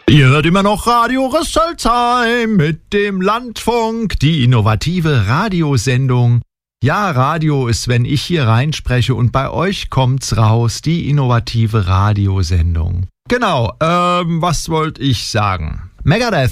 Ihr hört immer noch Radio Rüsselsheim mit dem Landfunk, die innovative Radiosendung. Ja, Radio ist, wenn ich hier reinspreche und bei euch kommt's raus, die innovative Radiosendung. Genau, was wollte ich sagen? Megadeth